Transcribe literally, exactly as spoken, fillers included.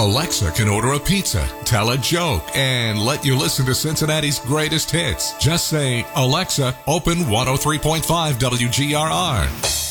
Alexa can order a pizza, tell a joke, and let you listen to Cincinnati's greatest hits. Just say, Alexa, open one oh three point five W G R R.